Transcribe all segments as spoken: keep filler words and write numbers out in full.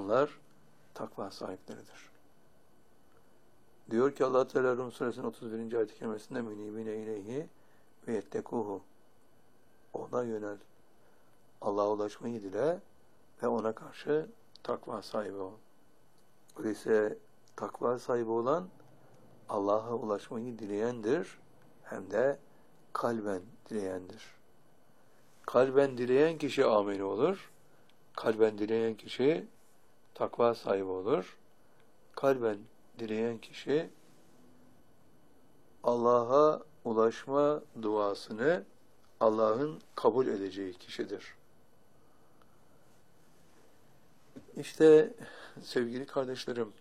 onlar takva sahipleridir. Diyor ki Allah Teala Rum Suresinin otuz birinci ayet-i kerimesinde münibine ileyhi ve yettekuhu. Ona yönel. Allah'a ulaşmayı dile ve ona karşı takva sahibi ol. Öyleyse takva sahibi olan Allah'a ulaşmayı dileyendir, hem de kalben dileyendir. Kalben dileyen kişi ameli olur. Kalben dileyen kişi takva sahibi olur. Kalben dileyen kişi Allah'a ulaşma duasını Allah'ın kabul edeceği kişidir. İşte sevgili kardeşlerim,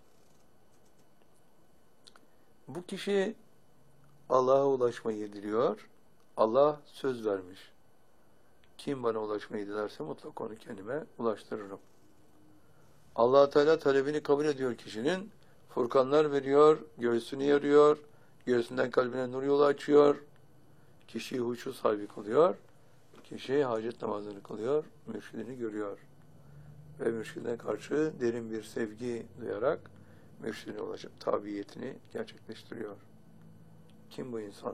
bu kişi Allah'a ulaşmayı diliyor. Allah söz vermiş. Kim bana ulaşmayı dilerse mutlaka onu kendime ulaştırırım. Allah Teala talebini kabul ediyor kişinin. Furkanlar veriyor, göğsünü yarıyor, göğsünden kalbine nur yolu açıyor. Kişiyi huşu sahibi kılıyor. Kişi hacet namazını kılıyor, mürşidini görüyor. Ve mürşidine karşı derin bir sevgi duyarak mürşidine ulaşıp tabiyetini gerçekleştiriyor. Kim bu insan?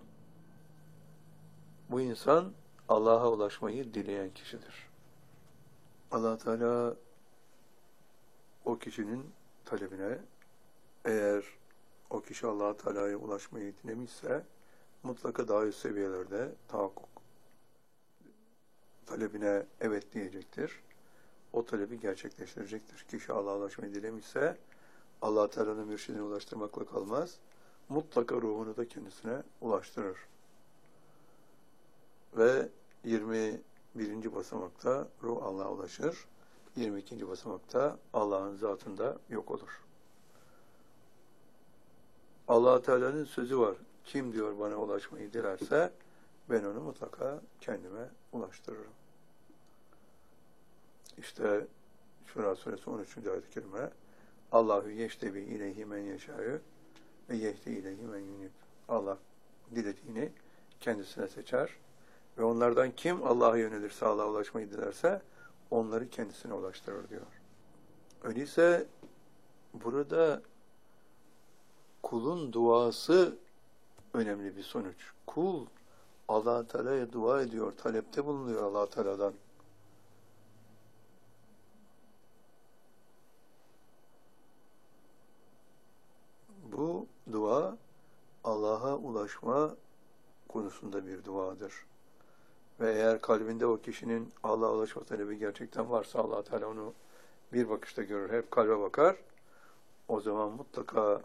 Bu insan Allah'a ulaşmayı dileyen kişidir. Allah Teala o kişinin talebine, eğer o kişi Allah Teala'ya ulaşmayı dilemişse mutlaka daha üst seviyelerde tahakkuk talebine evet diyecektir. O talebi gerçekleştirecektir. Kişi Allah'a ulaşmayı dilemişse Allah Teala'nın mürşidine ulaştırmakla kalmaz. Mutlaka ruhunu da kendisine ulaştırır. Ve yirmi birinci basamakta ruh Allah'a ulaşır. yirmi ikinci basamakta Allah'ın zatında yok olur. Allah Teala'nın sözü var. Kim diyor bana ulaşmayı dilerse ben onu mutlaka kendime ulaştırırım. İşte Şura Suresi on üçüncü ayet-i kerime Allahu yeştebi ileyhi men yeşâ'yü ve yehdi ileyhi men yunib. Allah dilediğini kendisine seçer ve onlardan kim Allah'a yönelirse, Allah'a ulaşmayı dilerse onları kendisine ulaştırır diyor. Öyleyse burada kulun duası önemli bir sonuç. Kul Allah Teala'ya dua ediyor, talepte bulunuyor Allah Teala'dan. Bu dua Allah'a ulaşma konusunda bir duadır. Ve eğer kalbinde o kişinin Allah'a ulaşma talebi gerçekten varsa Allah Teala onu bir bakışta görür, hep kalbe bakar. O zaman mutlaka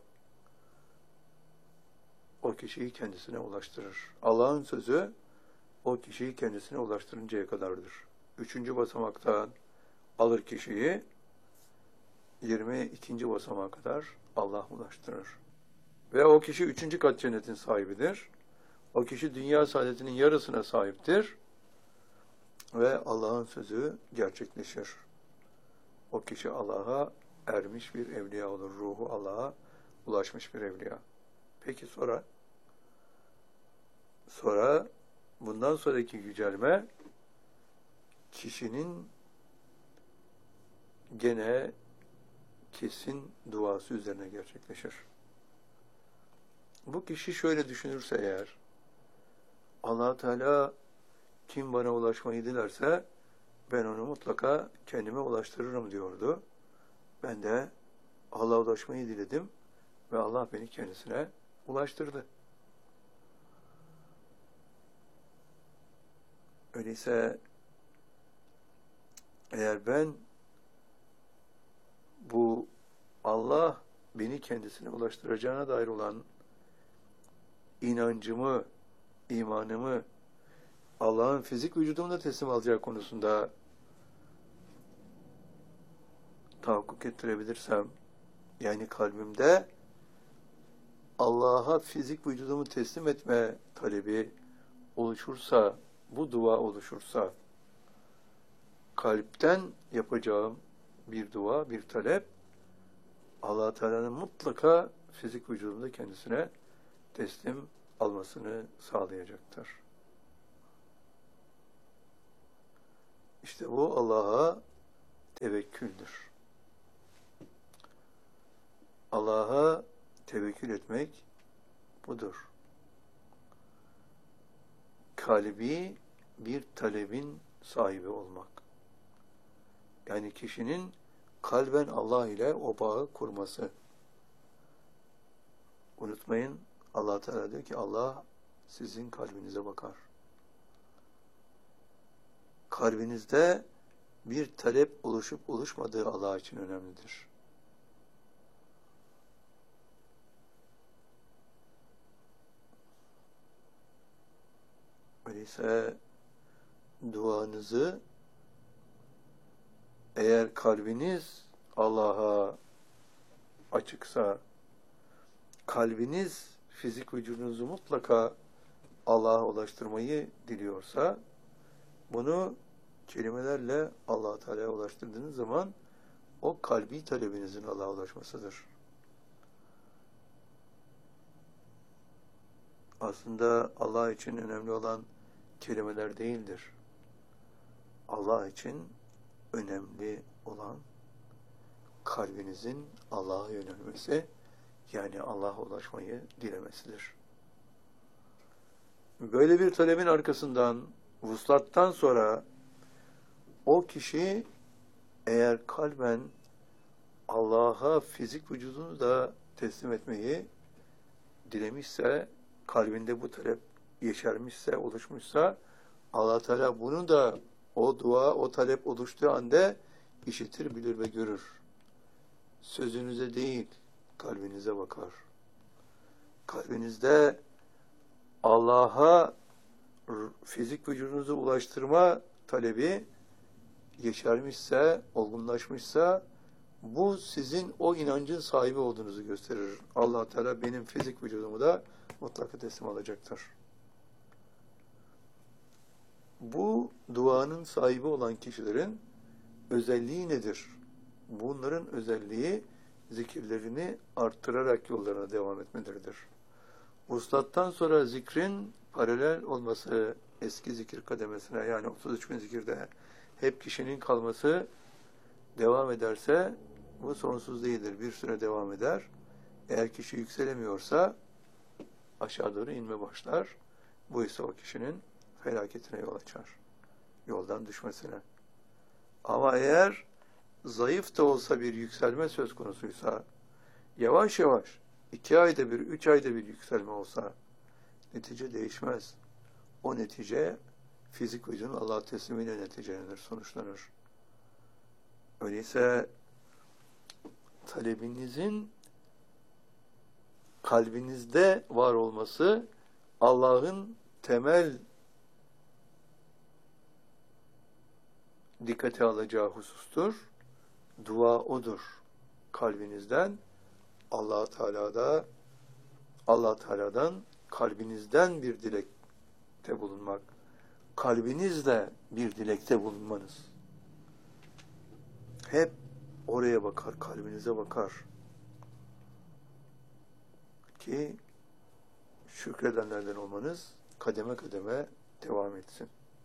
o kişiyi kendisine ulaştırır. Allah'ın sözü o kişiyi kendisine ulaştırıncaya kadardır. Üçüncü basamaktan alır kişiyi, yirmi ikinci basamağa kadar Allah ulaştırır. Ve o kişi üçüncü kat cennetin sahibidir. O kişi dünya saadetinin yarısına sahiptir. Ve Allah'ın sözü gerçekleşir. O kişi Allah'a ermiş bir evliya olur. Ruhu Allah'a ulaşmış bir evliya. Peki sonra? Sonra bundan sonraki yücelme kişinin gene kesin duası üzerine gerçekleşir. Bu kişi şöyle düşünürse eğer, Allah Teala kim bana ulaşmayı dilerse ben onu mutlaka kendime ulaştırırım diyordu. Ben de Allah'a ulaşmayı diledim ve Allah beni kendisine ulaştırdı. Öyleyse eğer ben bu Allah beni kendisine ulaştıracağına dair olan inancımı, imanımı Allah'ın fizik vücudumu da teslim alacağı konusunda tahakkuk ettirebilirsem, yani kalbimde Allah'a fizik vücudumu teslim etme talebi oluşursa, bu dua oluşursa, kalpten yapacağım bir dua, bir talep, Allah Teala'nın mutlaka fizik vücudunda kendisine teslim almasını sağlayacaktır. İşte bu Allah'a tevekküldür. Allah'a tevekkül etmek budur. Kalbi bir talebin sahibi olmak. Yani kişinin kalben Allah ile o bağı kurması. Unutmayın, Allah Teala diyor ki Allah sizin kalbinize bakar. Kalbinizde bir talep oluşup oluşmadığı Allah için önemlidir. Öyleyse duanızı eğer kalbiniz Allah'a açıksa, kalbiniz fizik vücudunuzu mutlaka Allah'a ulaştırmayı diliyorsa, bunu kelimelerle Allah Teala'ya ulaştırdığınız zaman o kalbi talebinizin Allah'a ulaşmasıdır. Aslında Allah için önemli olan kelimeler değildir. Allah için önemli olan kalbinizin Allah'a yönelmesi, yani Allah'a ulaşmayı dilemesidir. Böyle bir talebin arkasından, vuslattan sonra o kişi eğer kalben Allah'a fizik vücudunu da teslim etmeyi dilemişse, kalbinde bu talep yeşermişse, oluşmuşsa, Allah Teala bunu da o dua, o talep oluştuğu anda işitir, bilir ve görür. Sözünüze değil, kalbinize bakar. Kalbinizde Allah'a fizik vücudunuzu ulaştırma talebi yeşermişse, olgunlaşmışsa, bu sizin o inancın sahibi olduğunuzu gösterir. Allah Teala benim fizik vücudumu da mutlaka teslim alacaktır. Bu duanın sahibi olan kişilerin özelliği nedir? Bunların özelliği zikirlerini arttırarak yollarına devam etmeleridir. Vuslattan sonra zikrin paralel olması, eski zikir kademesine, yani otuz üç bin zikirde hep kişinin kalması devam ederse bu sonsuz değildir. Bir süre devam eder. Eğer kişi yükselemiyorsa aşağı doğru inme başlar. Bu ise o kişinin felaketine yol açar. Yoldan düşmesine. Ama eğer zayıf da olsa bir yükselme söz konusuysa, yavaş yavaş, iki ayda bir, üç ayda bir yükselme olsa, netice değişmez. O netice, fizik vücudun Allah'a teslimiyle neticelenir, sonuçlanır. Öyleyse, talebinizin kalbinizde var olması, Allah'ın temel dikkate alacağı husustur. Dua odur. Kalbinizden Allah Teala'da Allah Teala'dan kalbinizden bir dilekte bulunmak. Kalbinizle bir dilekte bulunmanız. Hep oraya bakar, kalbinize bakar. Ki şükredenlerden olmanız kademe kademe devam etsin.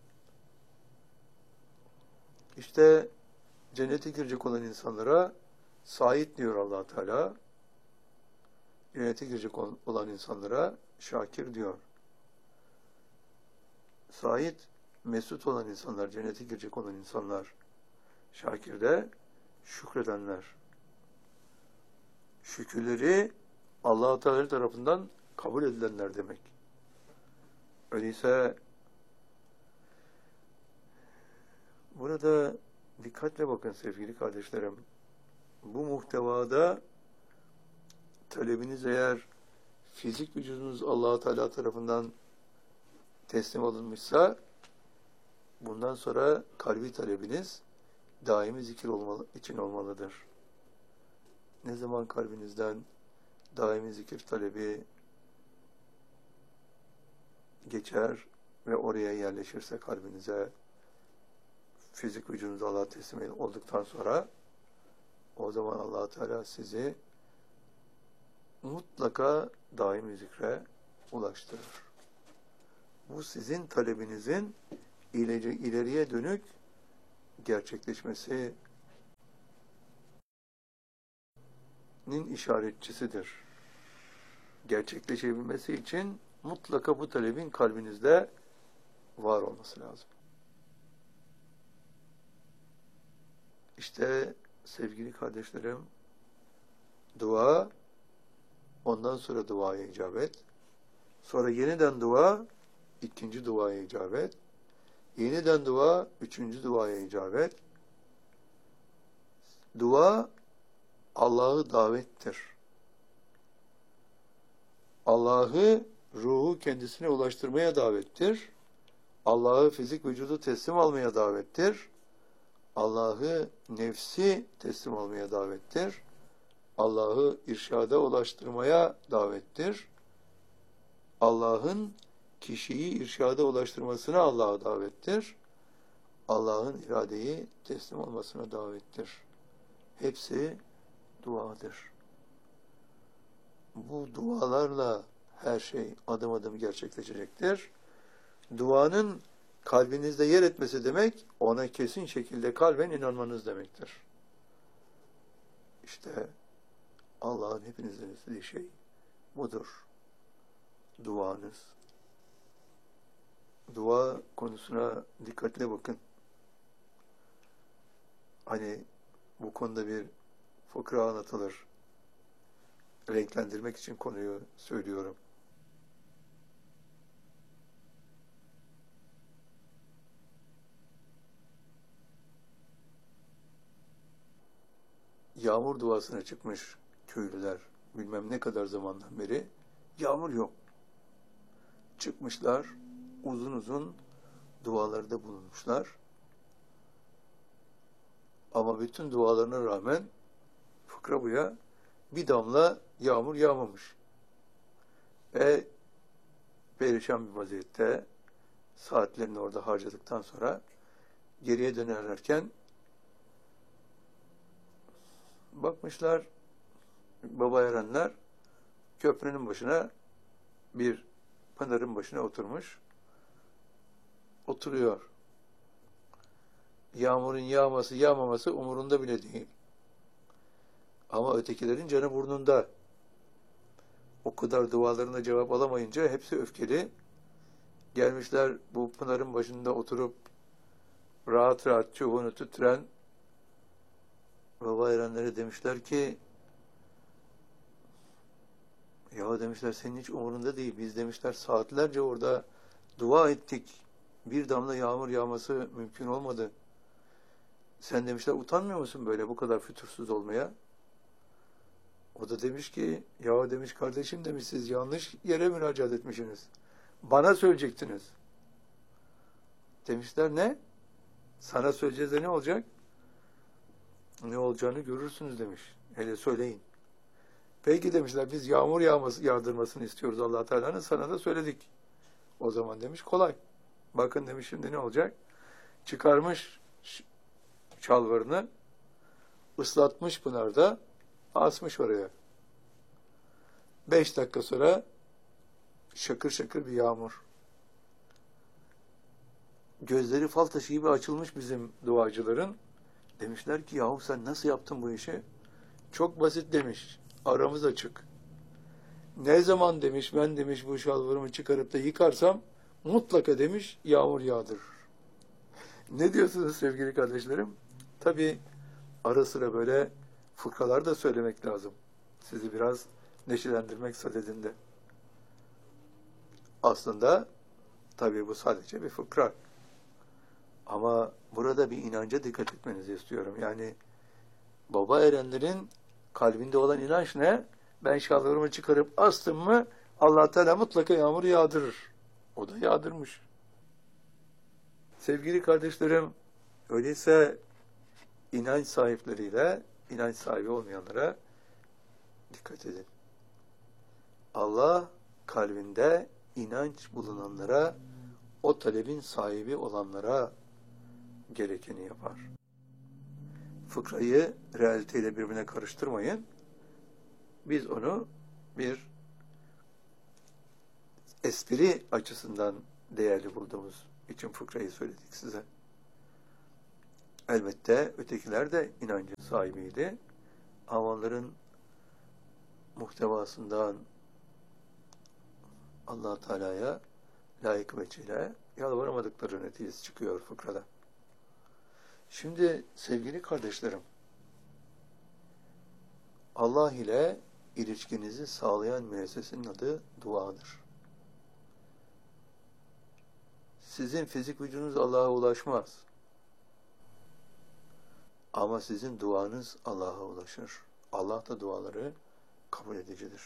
İşte cennete girecek olan insanlara Said diyor Allah Teala. Cennete girecek olan insanlara Şakir diyor. Said, mesut olan insanlar, cennete girecek olan insanlar. Şakir de şükredenler. Şükürleri Allah Teala tarafından kabul edilenler demek. Öyleyse burada dikkatle bakın sevgili kardeşlerim. Bu muhtevada talebiniz eğer fizik vücudunuz Allah Teala tarafından teslim alınmışsa, bundan sonra kalbi talebiniz daimi zikir olmalı, için olmalıdır. Ne zaman kalbinizden daimi zikir talebi geçer ve oraya yerleşirse kalbinize, fizik vücudunuz Allah'a teslim olduktan sonra, o zaman Allah Teala sizi mutlaka daimi zikre ulaştırır. Bu sizin talebinizin ileri, ileriye dönük gerçekleşmesi talebinin işaretçisidir. Gerçekleşebilmesi için mutlaka bu talebin kalbinizde var olması lazım. İşte sevgili kardeşlerim, dua, ondan sonra duaya icabet, sonra yeniden dua, ikinci duaya icabet, yeniden dua, üçüncü duaya icabet. Dua, Allah'ı davettir. Allah'ı ruhu kendisine ulaştırmaya davettir. Allah'ı fizik vücudu teslim almaya davettir. Allah'ı nefsi teslim almaya davettir. Allah'ı irşada ulaştırmaya davettir. Allah'ın kişiyi irşada ulaştırmasına Allah'a davettir. Allah'ın iradeyi teslim olmasına davettir. Hepsi duadır. Bu dualarla her şey adım adım gerçekleşecektir. Duanın kalbinizde yer etmesi demek, ona kesin şekilde kalben inanmanız demektir. İşte Allah'ın hepinizden istediği şey budur. Duanız. Dua konusuna dikkatle bakın. Hani bu konuda bir fıkra anlatılır. Renklendirmek için konuyu söylüyorum. Yağmur duasına çıkmış köylüler bilmem ne kadar zamandan beri yağmur yok. Çıkmışlar, uzun uzun dualarda bulunmuşlar. Ama bütün dualarına rağmen fıkra buya bir damla yağmur yağmamış. Ve perişan bir vaziyette saatlerini orada harcadıktan sonra geriye dönerlerken bakmışlar, baba erenler köprünün başına, bir pınarın başına oturmuş. Oturuyor. Yağmurun yağması yağmaması umurunda bile değil. Ama ötekilerin canı burnunda. O kadar dualarına cevap alamayınca hepsi öfkeli. Gelmişler bu pınarın başında oturup rahat rahat çubuğunu tüttüren baba erenlere demişler ki, ya demişler senin hiç umurunda değil. Biz demişler saatlerce orada dua ettik. Bir damla yağmur yağması mümkün olmadı. Sen demişler utanmıyor musun böyle bu kadar fütursuz olmaya? O da demiş ki, ya demiş kardeşim demiş siz yanlış yere müracaat etmişsiniz. Bana söyleyecektiniz. Demişler ne? Sana söyleyeceğiz de ne olacak? Ne olacağını görürsünüz demiş. Hele söyleyin. Peki demişler biz yağmur yağması, yağdırmasını istiyoruz Allah Teala'nın, sana da söyledik. O zaman demiş kolay. Bakın demiş şimdi ne olacak? Çıkarmış şalvarını, ıslatmış pınarda, asmış oraya. Beş dakika sonra şakır şakır bir yağmur. Gözleri fal taşı gibi açılmış bizim duacıların. Demişler ki yahu sen nasıl yaptın bu işi? Çok basit demiş. Aramız açık. Ne zaman demiş ben demiş bu şalvarımı çıkarıp da yıkarsam mutlaka demiş yağmur yağdırır. Ne diyorsunuz sevgili kardeşlerim? Tabii ara sıra böyle fıkralar da söylemek lazım. Sizi biraz neşelendirmek sadedinde. Aslında tabii bu sadece bir fıkra. Ama burada bir inanca dikkat etmenizi istiyorum. Yani baba erenlerin kalbinde olan inanç ne? Ben şalvarımı çıkarıp astım mı Allah Teala mutlaka yağmur yağdırır. O da yağdırmış. Sevgili kardeşlerim, öyleyse inanç sahipleriyle inanç sahibi olmayanlara dikkat edin. Allah kalbinde inanç bulunanlara, o talebin sahibi olanlara gerekeni yapar. Fıkrayı realiteyle birbirine karıştırmayın. Biz onu bir espri açısından değerli bulduğumuz için fıkrayı söyledik size. Elbette ötekiler de inancın sahibiydi. Ama onların muhtevasından Allah Teala'ya layık veçile yalvaramadıkları neticesi çıkıyor fıkrada. Şimdi sevgili kardeşlerim, Allah ile ilişkinizi sağlayan müessesenin adı duadır. Sizin fizik vücudunuz Allah'a ulaşmaz. Ama sizin duanız Allah'a ulaşır. Allah da duaları kabul edicidir.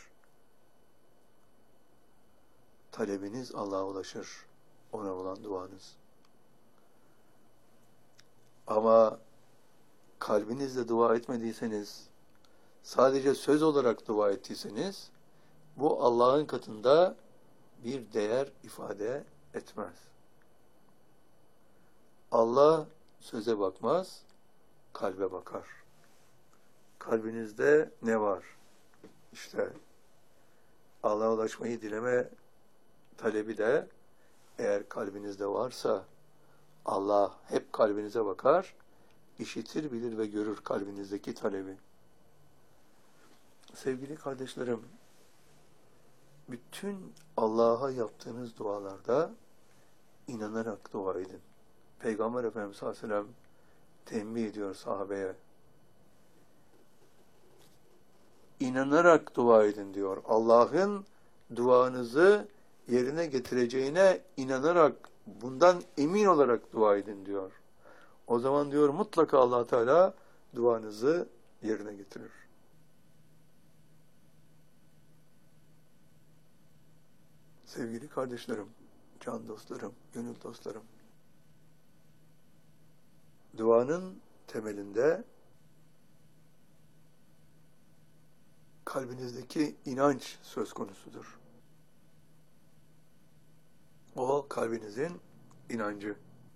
Talebiniz Allah'a ulaşır. Ona olan duanız. Ama kalbinizle dua etmediyseniz, sadece söz olarak dua ettiyseniz, bu Allah'ın katında bir değer ifade etmez. Allah söze bakmaz, kalbe bakar. Kalbinizde ne var? İşte Allah'a ulaşmayı dileme talebi de eğer kalbinizde varsa Allah hep kalbinize bakar, işitir, bilir ve görür kalbinizdeki talebi. Sevgili kardeşlerim, bütün Allah'a yaptığınız dualarda inanarak dua edin. Peygamber Efendimiz sallallahu aleyhi ve sellem tembih ediyor sahabeye. İnanarak dua edin diyor. Allah'ın duanızı yerine getireceğine inanarak, bundan emin olarak dua edin diyor. O zaman diyor mutlaka Allah Teala duanızı yerine getirir. Sevgili kardeşlerim, can dostlarım, gönül dostlarım, duanın temelinde kalbinizdeki inanç söz konusudur. O kalbinizin inancı.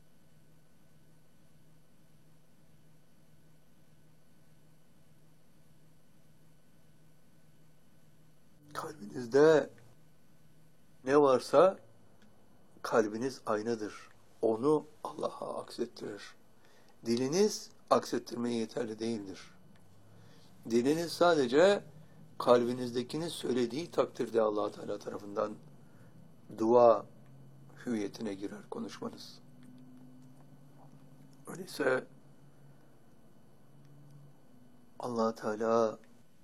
Kalbinizde ne varsa kalbiniz aynadır. Onu Allah'a aksettirir. Diliniz aksettirmeye yeterli değildir. Diliniz sadece kalbinizdekini söylediği takdirde Allah Teala tarafından dua hüviyetine girer konuşmanız. Öyleyse Allah Teala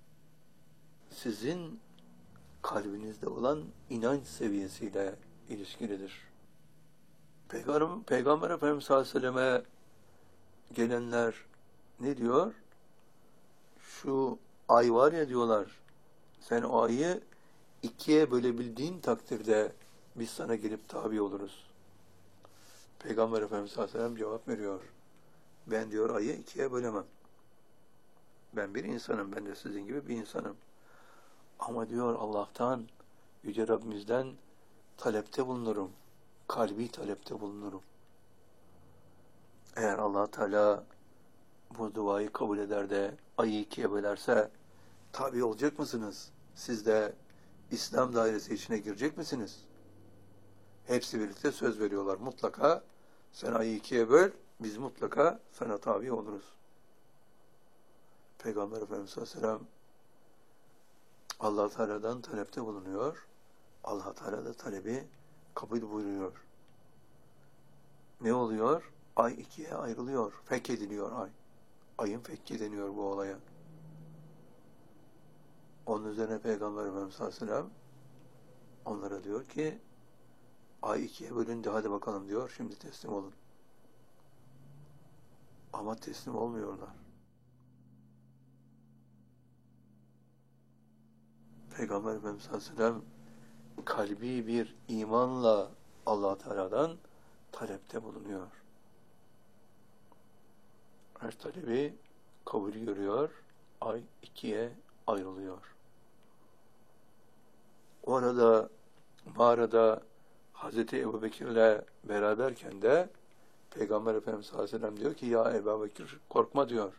sizin kalbinizde olan inanç seviyesiyle ilişkilidir. Peygamber, Peygamber Efendimiz sallallahu aleyhi ve selleme gelenler ne diyor? Şu ay var ya diyorlar, sen o ayı ikiye bölebildiğin takdirde biz sana gelip tabi oluruz. Peygamber Efendimiz sallallahu aleyhi ve sellem cevap veriyor. Ben diyor ayı ikiye bölemem. Ben bir insanım, ben de sizin gibi bir insanım. Ama diyor Allah'tan, Yüce Rabbimizden talepte bulunurum. Kalbi talepte bulunurum. Eğer Allah Teala bu duayı kabul eder de ayı ikiye bölerse tabi olacak mısınız? Siz de İslam dairesi içine girecek misiniz? Hepsi birlikte söz veriyorlar. Mutlaka sen ayı ikiye böl, biz mutlaka sana tabi oluruz. Peygamber Efendimiz sallallahu aleyhi ve sellem Allah Teala'dan talepte bulunuyor. Allah Teala da talebi kabul buyuruyor. Ne oluyor? Ay ikiye ayrılıyor. Fethediliyor ay. Ayın fethi deniyor bu olaya. Onun üzerine Peygamber Efendimiz sallallahu aleyhi ve sellem onlara diyor ki ay ikiye bölündü, hadi bakalım diyor, şimdi teslim olun. Ama teslim olmuyorlar. Peygamber Efendimiz sallallahu aleyhi ve sellem kalbi bir imanla Allah Teala'dan talepte bulunuyor. Her talebi kabul görüyor, ay ikiye ayrılıyor. O arada mağarada Hazreti Ebubekir'le beraberken de Peygamber Efendimiz sallallahu aleyhi ve sellem diyor ki ya Ebubekir korkma diyor.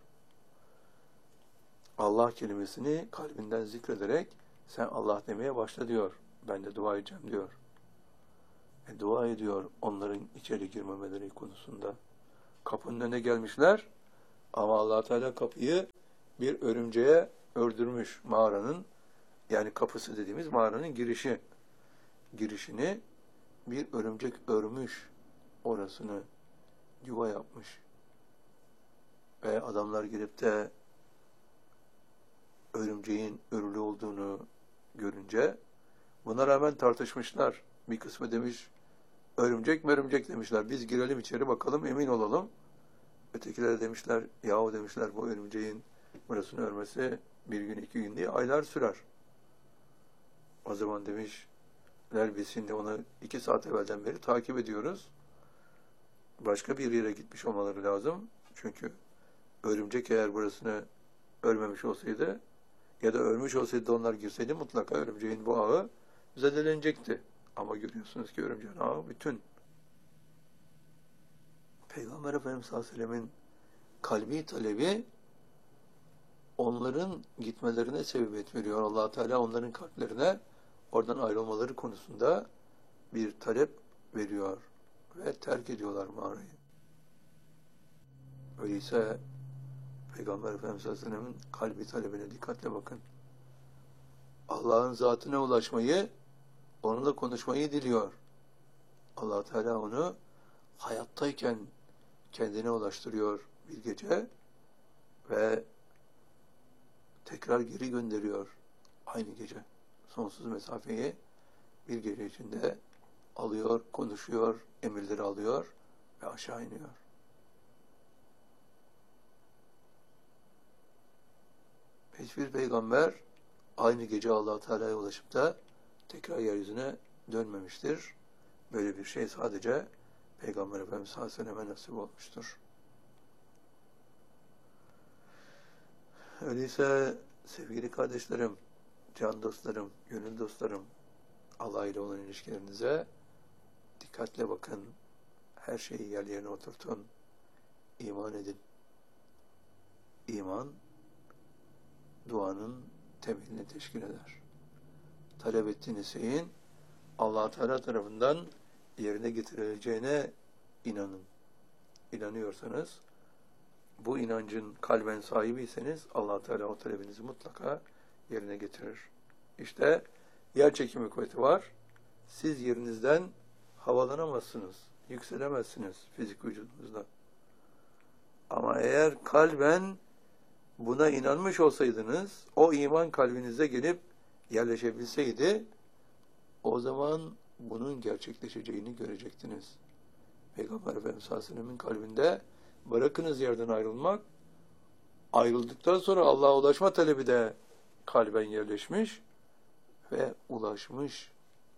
Allah kelimesini kalbinden zikrederek sen Allah demeye başla diyor. Ben de dua edeceğim diyor. E, dua ediyor onların içeri girmemeleri konusunda. Kapının önüne gelmişler ama Allah Teala kapıyı bir örümceğe ördürmüş mağaranın. yani kapısı dediğimiz mağaranın girişi, girişini bir örümcek örmüş, orasını yuva yapmış. Ve adamlar gelip de örümceğin örülü olduğunu görünce buna rağmen tartışmışlar. Bir kısmı demiş örümcek mi örümcek demişler. Biz girelim içeri bakalım emin olalım. Ötekiler demişler yahu demişler bu örümceğin burasını örmesi bir gün iki gün diye aylar sürer. O zaman demişler biz şimdi onu iki saat evvelden beri takip ediyoruz. Başka bir yere gitmiş olmaları lazım. Çünkü örümcek eğer burasını örmemiş olsaydı ya da örmüş olsaydı da onlar girseydi mutlaka örümceğin bu ağı zedelenecekti. Ama görüyorsunuz ki örümceğin ağı bütün. Peygamber Efendimiz sallallahu aleyhi ve sellemin kalbi talebi onların gitmelerine sebebiyet veriyor. Allah Teala onların kalplerine oradan ayrılmaları konusunda bir talep veriyor ve terk ediyorlar mağarayı. Öyleyse Peygamber Efendimiz sallallahu aleyhi ve sellemin kalbi talebine dikkatle bakın. Allah'ın zatına ulaşmayı, onunla konuşmayı diliyor. Allah Teala onu hayattayken kendine ulaştırıyor bir gece ve tekrar geri gönderiyor aynı gece. Sonsuz mesafeyi bir gece içinde alıyor, konuşuyor, emirleri alıyor ve aşağı iniyor. Hiçbir peygamber aynı gece Allah Teala'ya ulaşıp da tekrar yeryüzüne dönmemiştir. Böyle bir şey sadece Peygamber Efendimiz sallallahu aleyhi ve selleme nasip olmuştur. Öyleyse sevgili kardeşlerim, can dostlarım, gönül dostlarım, Allah ile olan ilişkilerinize dikkatle bakın. Her şeyi yer yerine oturtun. İman edin. İman, duanın temelini teşkil eder. Talep ettiğiniz şeyin Allah Teala tarafından yerine getirileceğine inanın. İnanıyorsanız, bu inancın kalben sahibiyseniz Allah Teala o talebinizi mutlaka yerine getirir. İşte yer çekimi kuvveti var. Siz yerinizden havalanamazsınız, yükselemezsiniz fizik vücudunuzda. Ama eğer kalben buna inanmış olsaydınız, o iman kalbinize gelip yerleşebilseydi, o zaman bunun gerçekleşeceğini görecektiniz. Peygamber Efendimiz sallallahu aleyhi ve sellem'in kalbinde bırakınız yerden ayrılmak, ayrıldıktan sonra Allah'a ulaşma talebi de kalben yerleşmiş ve ulaşmış.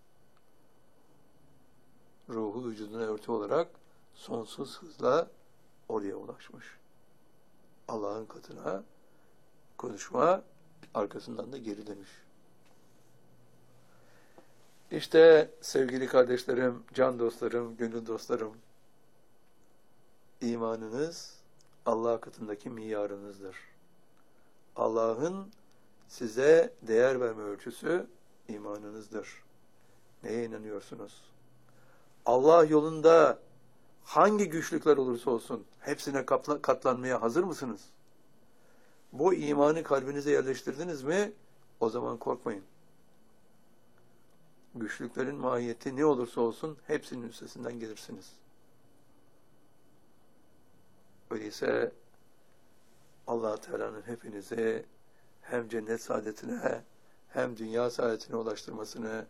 Ruhu vücuduna örtü olarak sonsuz hızla oraya ulaşmış. Allah'ın katına konuşma, arkasından da geri dönüş. İşte sevgili kardeşlerim, can dostlarım, gönül dostlarım, imanınız Allah katındaki miyarınızdır. Allah'ın size değer verme ölçüsü imanınızdır. Neye inanıyorsunuz? Allah yolunda hangi güçlükler olursa olsun hepsine katlanmaya hazır mısınız? Bu imanı kalbinize yerleştirdiniz mi? O zaman korkmayın. Güçlüklerin mahiyeti ne olursa olsun hepsinin üstesinden gelirsiniz. Öyleyse Allah Teala'nın hepinizi hem cennet saadetine hem dünya saadetine ulaştırmasını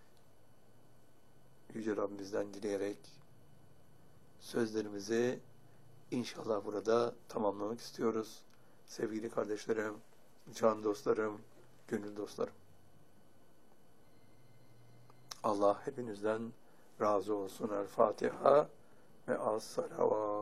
Yüce Rabbimizden dileyerek sözlerimizi inşallah burada tamamlamak istiyoruz. Sevgili kardeşlerim, can dostlarım, gönül dostlarım. Allah hepinizden razı olsun. El Fatiha ve as-salavat.